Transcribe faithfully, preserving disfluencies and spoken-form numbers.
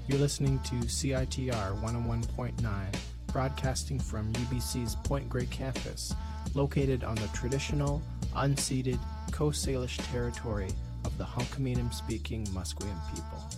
You're listening to C I T R one oh one point nine, broadcasting from U B C's Point Grey campus, located on the traditional, unceded Coast Salish territory of the Hunkaminam-speaking Musqueam people.